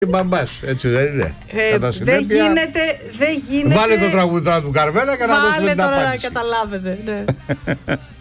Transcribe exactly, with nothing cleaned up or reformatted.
μπαμπάς, έτσι δεν είναι? Ε, δεν γίνεται, δεν γίνεται. Βάλε το τραγούδι του Καρβέλα και να δώσουμε την απάντηση. Βάλε τώρα να καταλάβετε, ναι.